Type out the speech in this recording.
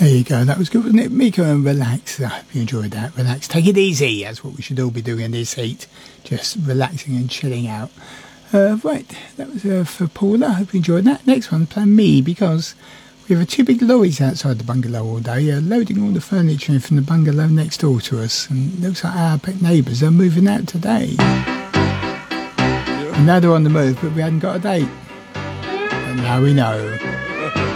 There you go. That was good, wasn't it? Miko and Relax. I hope you enjoyed that. Relax. Take it easy. That's what we should all be doing in this heat. Just relaxing and chilling out. Right. That was for Paula. I hope you enjoyed that. Next one, Plan Me, because we have two big lorries outside the bungalow all day, loading all the furniture in from the bungalow next door to us. And it looks like our pet neighbours are moving out today. And now they're on the move, but we hadn't got a date. And now we know.